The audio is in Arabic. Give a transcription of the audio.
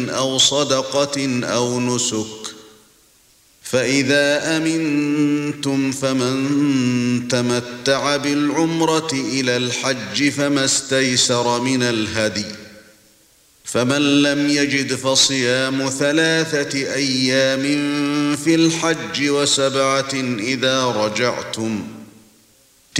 أو صدقة أو نسك فإذا أمنتم فمن تمتع بالعمرة إلى الحج فما استيسر من الهدي فمن لم يجد فصيام 3 أيام في الحج و7 إذا رجعتم